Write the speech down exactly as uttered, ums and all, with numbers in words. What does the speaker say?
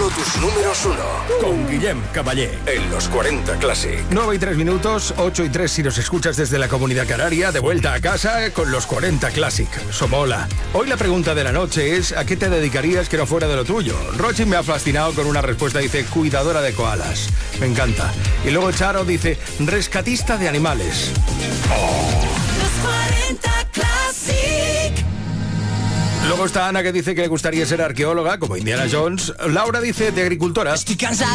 solo tus números uno. Con Guillem Caballé. En los cuarenta Classic. nueve y tres minutos, ocho y tres si nos escuchas desde la Comunidad Canaria, de vuelta a casa con los cuarenta Classic. Somola. Hoy la pregunta de la noche es: ¿a qué te dedicarías que no fuera de lo tuyo? Rochi me ha fascinado con una respuesta, dice: cuidadora de koalas. Me encanta. Y luego Charo dice: rescatista de animales. Oh. Los cuarenta Classic. Luego está Ana, que dice que le gustaría ser arqueóloga, como Indiana Jones. Laura dice: de agricultora. Estoy cansado